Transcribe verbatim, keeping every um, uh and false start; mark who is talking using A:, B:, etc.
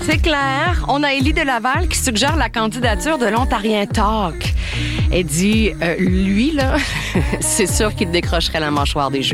A: C'est clair. On a Élie de Laval qui suggère la candidature de l'Ontarien Talk. Elle dit, euh, lui, là, c'est sûr qu'il décrocherait la mâchoire des jeux.